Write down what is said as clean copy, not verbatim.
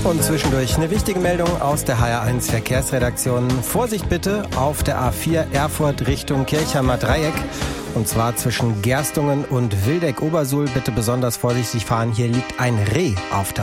Und zwischendurch eine wichtige Meldung aus der HR1 Verkehrsredaktion. Vorsicht bitte auf der A4 Erfurt Richtung Kirchheimer Dreieck. Und zwar zwischen Gerstungen und Wildeck-Obersuhl. Bitte besonders vorsichtig fahren. Hier liegt ein Reh auf der